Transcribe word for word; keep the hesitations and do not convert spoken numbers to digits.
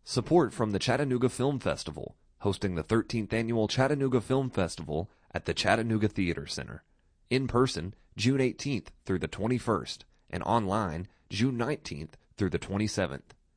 Support from the Chattanooga Film Festival, hosting the thirteenth Annual Chattanooga Film Festival at the Chattanooga Theater Center. In person, June eighteenth through the twenty-first, and online, June nineteenth through the twenty-seventh.